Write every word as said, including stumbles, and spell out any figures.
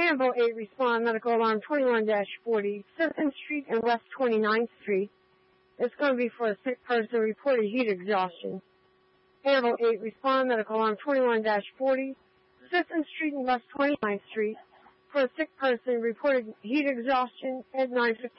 Hannibal eight, respond medical alarm twenty-one dash forty, Fifth Street and West twenty-ninth Street. It's going to be for a sick person reported heat exhaustion. Hannibal eight, respond medical alarm twenty-one dash forty, Fifth Street and West twenty-ninth Street for a sick person reported heat exhaustion at nine fifteen.